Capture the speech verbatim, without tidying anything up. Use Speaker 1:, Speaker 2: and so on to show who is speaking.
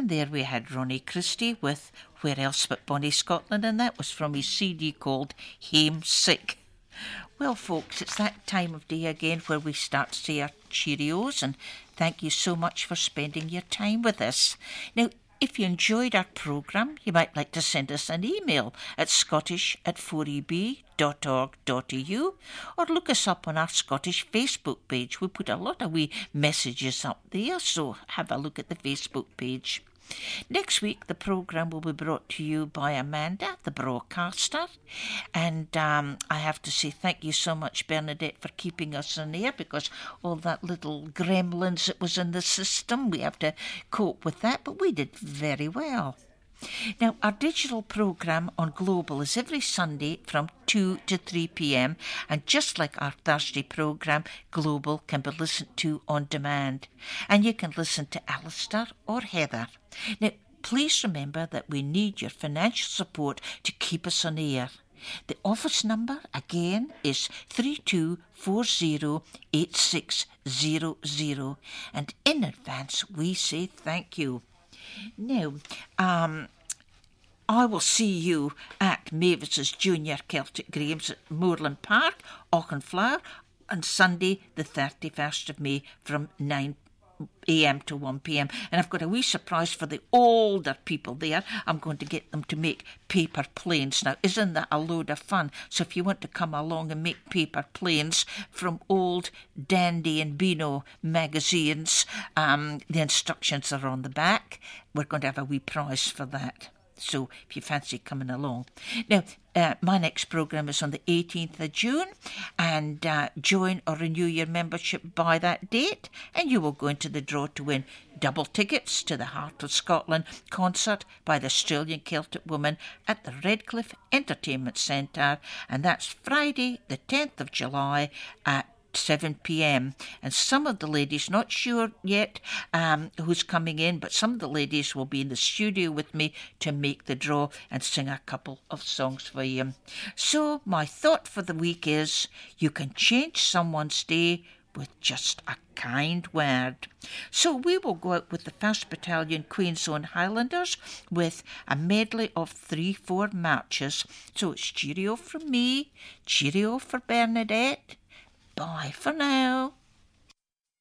Speaker 1: And there we had Ronnie Christie with Where Else But Bonnie Scotland, and that was from his C D called Hame Sick. Well, folks, it's that time of day again where we start to say our cheerios, and thank you so much for spending your time with us. Now, if you enjoyed our programme, you might like to send us an email at scottish at four e b dot org dot e u or look us up on our Scottish Facebook page. We put a lot of wee messages up there, so have a look at the Facebook page. Next week, the programme will be brought to you by Amanda, the broadcaster. And um, I have to say thank you so much, Bernadette, for keeping us on air, because all that little gremlins that was in the system, we have to cope with that, but we did very well. Now, our digital programme on Global is every Sunday from two to three p.m, and just like our Thursday programme, Global can be listened to on demand. And you can listen to Alistair or Heather. Now, please remember that we need your financial support to keep us on air. The office number, again, is three two four zero eight six zero zero. And in advance, we say thank you. Now, um, I will see you at Mavis's Junior Celtic Games at Moorland Park, Auchenflower, on Sunday the thirty-first of May from nine a.m. to one p.m. And I've got a wee surprise for the older people there. I'm going to get them to make paper planes. Now, isn't that a load of fun? So if you want to come along and make paper planes from old Dandy and Beano magazines, um, the instructions are on the back. We're going to have a wee prize for that. So if you fancy coming along. Now, uh, my next programme is on the eighteenth of June, and uh, join or renew your membership by that date, and you will go into the draw to win double tickets to the Heart of Scotland concert by the Australian Celtic Woman at the Redcliffe Entertainment Centre, and that's Friday the tenth of July at seven p.m. And some of the ladies, not sure yet um, who's coming in, but some of the ladies will be in the studio with me to make the draw and sing a couple of songs for you. So my thought for the week is, you can change someone's day with just a kind word. So we will go out with the first Battalion Queen's Own Highlanders with a medley of three, four marches. So it's cheerio from me, cheerio for Bernadette. Bye for now.